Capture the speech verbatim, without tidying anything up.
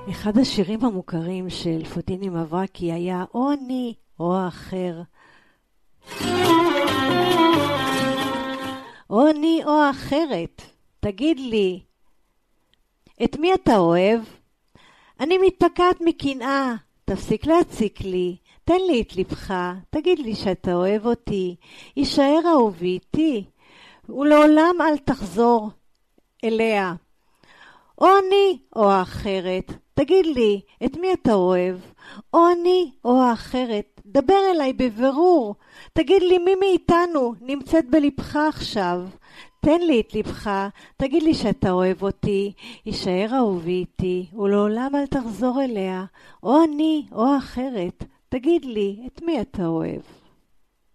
אחד השירים המוכרים של פוטיני מברקי היה או אני או האחר. או אני או האחרת, תגיד לי, את מי אתה אוהב? אני מתפקעת מקנאה, תפסיק להציק לי, תן לי את לבך, תגיד לי שאתה אוהב אותי, יישאר אהובי איתי, ולעולם אל תחזור אליה. או אני או האחרת, תגיד לי, את מי אתה אוהב? או אני או האחרת, דבר אליי בבירור, תגיד לי מי מאיתנו נמצאת בלבך עכשיו, תן לי את לבך, תגיד לי שאתה אוהב אותי, יישאר אהובי איתי, ולעולם אל תחזור אליה. או אני או האחרת, תגיד לי, את מי אתה אוהב?